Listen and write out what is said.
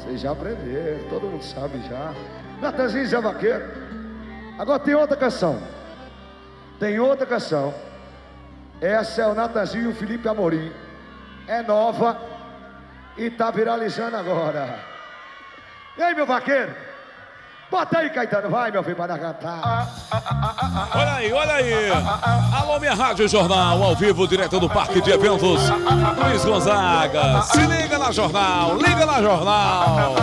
Vocês já aprenderam, todo mundo sabe já. Natanzinho Zé Vaqueiro. Agora tem outra canção. Tem outra canção. Essa é o Natanzinho e o Felipe Amorim. É nova e tá viralizando agora. E aí, meu vaqueiro? Bota aí, Caetano, vai, meu filho, para cantar. Olha aí, olha aí. Alô, minha Rádio Jornal, ao vivo, direto do Parque de Eventos Luiz Gonzaga. Se liga na Jornal, liga na Jornal.